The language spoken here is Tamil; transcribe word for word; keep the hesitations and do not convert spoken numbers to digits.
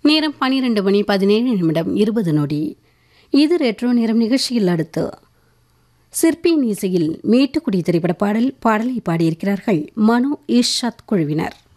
நேரம் பனிரெண்டு மணி பதினேழு நிமிடம் இருபது நொடி. இது ரெட்ரோ நேரம் நிகழ்ச்சியில் அடுத்து சிற்பியின் இசையில் மேட்டுக்குடி திரைப்பட பாடல் பாடலை பாடியிருக்கிறார்கள் மனோ இர்ஷாத் குழுவினர்.